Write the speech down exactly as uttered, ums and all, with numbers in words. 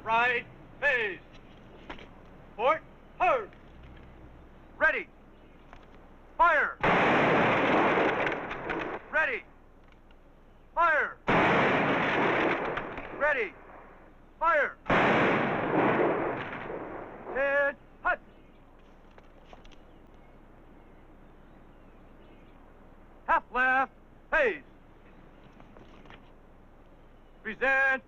right, phase. Port, hard. Ready. Fire. Ready. Fire. Ready. Fire. Head, hut. Half left, phase. Present,